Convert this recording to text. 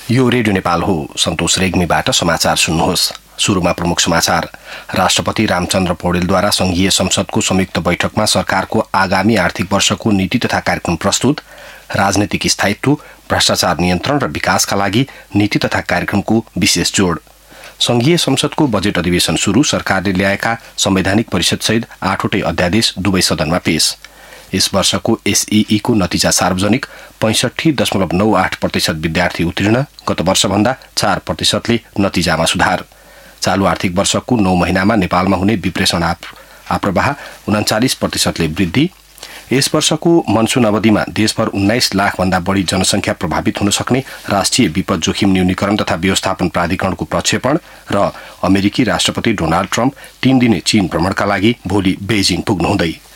यो रेडियो नेपाल हो। सन्तोष रेग्मीबाट समाचार सुन्नुहोस्। सुरुमा प्रमुख समाचार। राष्ट्रपति रामचन्द्र पौडेलद्वारा संघीय संसदको संयुक्त बैठकमा सरकारको आगामी आर्थिक वर्षको नीति तथा कार्यक्रम प्रस्तुत। राजनीतिक स्थायित्व, भ्रष्टाचार नियन्त्रण र विकासका लागि नीति तथा कार्यक्रमको विशेष जोड। संघीय संसदको बजेट अधिवेशन सुरु। सरकारले ल्याएका संवैधानिक परिषदसहित 8वटै अध्यादेश दुवै सदनमा पेश। यस वर्षको एसईई को नतिजा सार्वजनिक। 65.98% विद्यार्थी उत्तीर्ण। गत वर्षभन्दा 4%ले नतिजामा सुधार। चालू आर्थिक वर्षको 9 महिनामा नेपालमा हुने विप्रेषण आप्रवाह 39%ले वृद्धि। यस वर्षको मनसून अवधिमा देशभर 19 लाखभन्दा बढी जनसंख्या प्रभावित हुन सक्ने राष्ट्रिय विपद जोखिम न्यूनीकरण तथा व्यवस्थापन प्राधिकरणको प्रक्षेपण। र अमेरिकी राष्ट्रपति डोनाल्ड ट्रम्प 3 दिने चीन भ्रमणका लागि भोलि बेजिङ पुग्नुहुँदै।